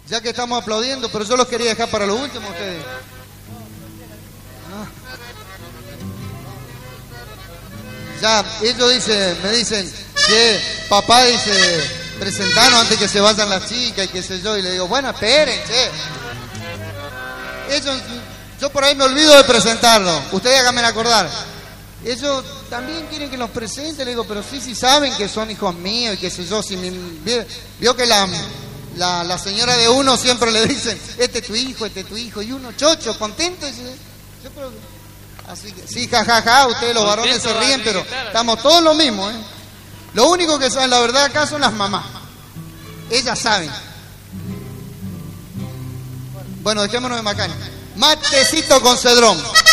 Ya que estamos aplaudiendo, pero yo los quería dejar para lo último ustedes. Ya, ellos me dicen que papá dice, presentanos antes que se vayan las chicas y qué sé yo, y le digo, bueno, esperen, che. Ellos, yo por ahí me olvido de presentarlo, ustedes háganme acordar. Ellos también quieren que los presente, le digo, pero sí saben que son hijos míos y qué sé yo, si vio que la señora de uno siempre le dicen, este es tu hijo, y uno chocho, contento, y yo creo que... Así que, sí, jajaja, ustedes los varones se ríen, pero estamos todos lo mismo, ¿eh? Lo único que saben la verdad acá son las mamás. Ellas saben. Bueno, dejémonos de macana. Matecito con cedrón.